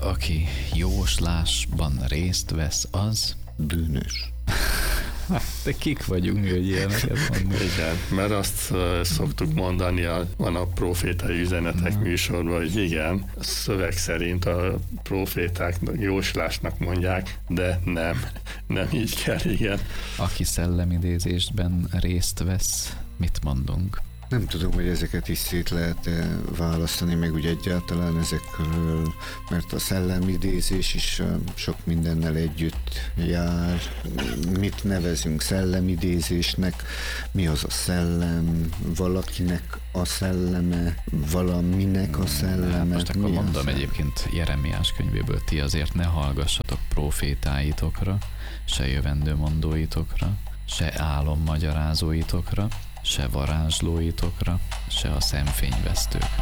aki jóslásban részt vesz, az bűnös. De kik vagyunk, hogy ilyeneket mondunk? Igen, mert azt szoktuk mondani, van a profétai üzenetek műsorban, hogy igen, a szöveg szerint a proféták jóslásnak mondják, de nem így kell, igen. Aki szellemidézésben részt vesz, mit mondunk? Nem tudom, hogy ezeket is szét lehet választani, meg úgy egyáltalán ezekről, mert a szellemidézés is sok mindennel együtt jár. Mit nevezünk szellemidézésnek? Mi az a szellem? Valakinek a szelleme? Valaminek a szelleme? Most akkor mondom egyébként Jeremiás könyvéből, ti azért ne hallgassatok profétáitokra, se jövendőmondóitokra, se álommagyarázóitokra, se varázslóitokra, se a szemfényvesztőkre.